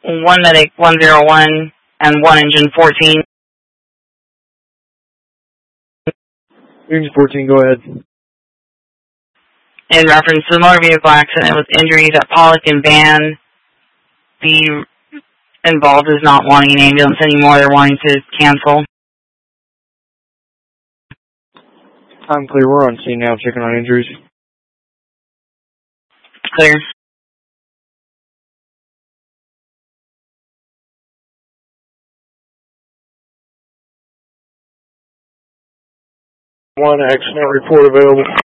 1 medic 101 and 1 engine 14. Engine 14, go ahead. In reference to the motor vehicle accident with injuries at Pollock and Van, the involved is not wanting an ambulance anymore. They're wanting to cancel. I'm clear. We're on scene now, checking on injuries. Clear. One accident report available.